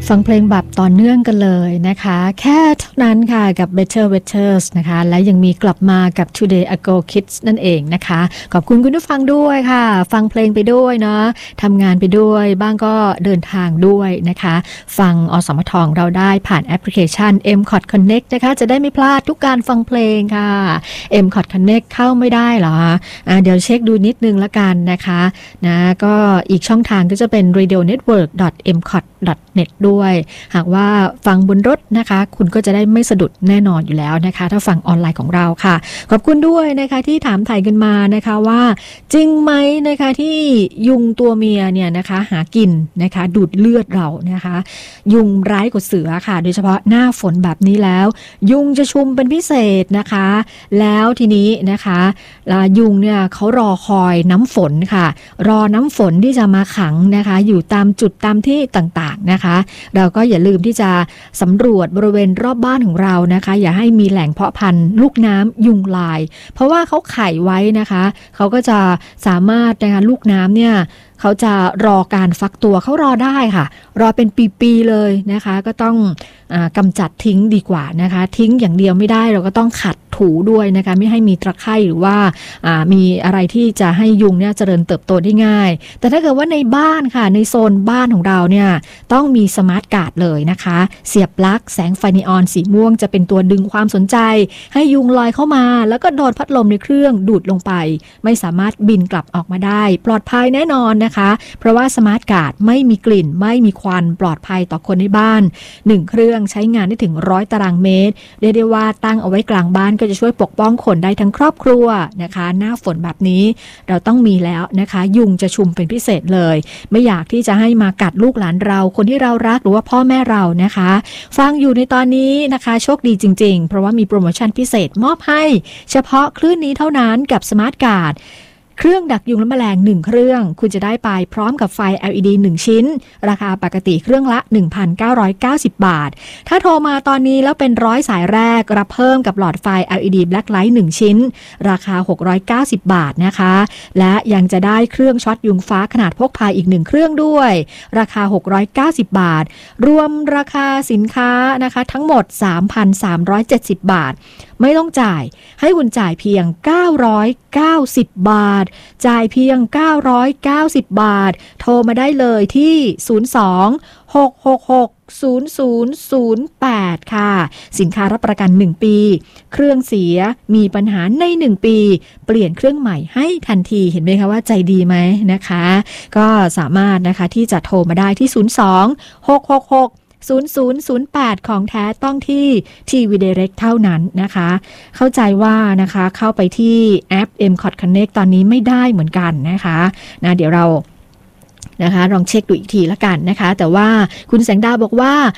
ฟังเพลงแบบต่อเนื่องกันเลยนะคะแค่เท่านั้นค่ะกับ Better Winters นะคะและยังมีกลับมากับ Today Ago Kids นั่นเองนะคะขอบคุณคุณผู้ฟังด้วยค่ะฟังเพลงไปด้วยเนาะทำงานไปด้วยบ้างก็เดินทางด้วยนะคะฟังอสมทเราได้ผ่านแอปพลิเคชัน M-KOT Connect นะคะจะได้ไม่พลาดทุกการฟังเพลงค่ะ M-KOT Connect เข้าไม่ได้เหรอเดี๋ยวเช็คดูนิดนึงละกันนะคะนะก็อีกช่องทางก็จะเป็น radionetwork.mkot.net ด้วยหากว่าฟังบนรถนะคะคุณก็จะได้ไม่สะดุดแน่นอนอยู่แล้วนะคะถ้าฟังออนไลน์ของเราค่ะขอบคุณด้วยนะคะที่ถามถ่ายกันมานะคะว่าจริงไหมนะคะที่ยุงตัวเมียเนี่ยนะคะหากินนะคะดูดเลือดเรานะคะยุงร้ายกว่าเสือค่ะโดยเฉพาะหน้าฝนแบบนี้แล้วยุงจะชุมเป็นพิเศษนะคะแล้วทีนี้นะคะยุงเนี่ยเขารอคอยน้ำฝนค่ะรอน้ำฝนที่จะมาขังนะคะอยู่ตามจุดตามที่ต่างๆนะคะเราก็อย่าลืมที่จะสำรวจบริเวณรอบบ้านของเรานะคะอย่าให้มีแหล่งเพาะพันธุ์ลูกน้ำยุงลายเพราะว่าเขาไข่ไว้นะคะเขาก็จะสามารถนะคะลูกน้ำเนี่ยเขาจะรอการฟักตัวเขารอได้ค่ะรอเป็นปีๆเลยนะคะก็ต้องกำจัดทิ้งดีกว่านะคะทิ้งอย่างเดียวไม่ได้เราก็ต้องขัดถูด้วยนะคะไม่ให้มีตะไคร่หรือว่ามีอะไรที่จะให้ยุงเนี่ยเจริญเติบโตได้ง่ายแต่ถ้าเกิดว่าในบ้านค่ะในโซนบ้านของเราเนี่ยต้องมีสมาร์ทการ์ดเลยนะคะเสียบปลั๊กแสงไฟนีออนสีม่วงจะเป็นตัวดึงความสนใจให้ยุงลอยเข้ามาแล้วก็โดนพัดลมในเครื่องดูดลงไปไม่สามารถบินกลับออกมาได้ปลอดภัยแน่นอนนะคะเพราะว่าสมาร์ทการ์ดไม่มีกลิ่นไม่มีควันปลอดภัยต่อคนในบ้าน1เครื่องใช้งานได้ถึง100ตารางเมตรเรียกได้ว่าตั้งเอาไว้กลางบ้านก็จะช่วยปกป้องคนได้ทั้งครอบครัวนะคะหน้าฝนแบบนี้เราต้องมีแล้วนะคะยุงจะชุมเป็นพิเศษเลยไม่อยากที่จะให้มากัดลูกหลานเราคนที่เรารักหรือว่าพ่อแม่เรานะคะฟังอยู่ในตอนนี้นะคะโชคดีจริงๆเพราะว่ามีโปรโมชั่นพิเศษมอบให้เฉพาะคลื่นนี้เท่านั้นกับสมาร์ทการ์ดเครื่องดักยุงและแมลง1เครื่องคุณจะได้ไปพร้อมกับไฟ LED 1ชิ้นราคาปกติเครื่องละ 1,990 บาทถ้าโทรมาตอนนี้แล้วเป็น100สายแรกรับเพิ่มกับหลอดไฟ LED Blacklight 1ชิ้นราคา690 บาทนะคะและยังจะได้เครื่องช็อตยุงฟ้าขนาดพกพาอีก1เครื่องด้วยราคา690 บาทรวมราคาสินค้านะคะทั้งหมด 3,370 บาทไม่ต้องจ่ายให้คุณจ่ายเพียง990 บาทจ่ายเพียง990 บาทโทรมาได้เลยที่02-666-0008ค่ะสินค้ารับประกัน1ปีเครื่องเสียมีปัญหาใน1ปีเปลี่ยนเครื่องใหม่ให้ทันทีเห็นไหมคะว่าใจดีไหมนะคะก็สามารถนะคะที่จะโทรมาได้ที่02-666-0008ของแท้ต้องที่ทีวี Direct เท่านั้นนะคะเข้าใจว่านะคะเข้าไปที่แอป M-KOT Connect ตอนนี้ไม่ได้เหมือนกันนะคะเดี๋ยวเรานะคะลองเช็คดูอีกทีละกันนะคะแต่ว่าคุณแสงดาวบอกว่า